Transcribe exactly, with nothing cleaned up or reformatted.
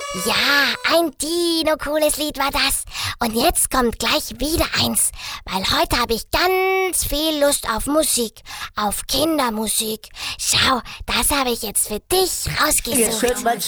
Ja, ein Dino-cooles Lied war das. Und jetzt kommt gleich wieder eins, weil heute habe ich ganz viel Lust auf Musik, auf Kindermusik. Schau, das habe ich jetzt für dich rausgesucht. Jetzt hört mal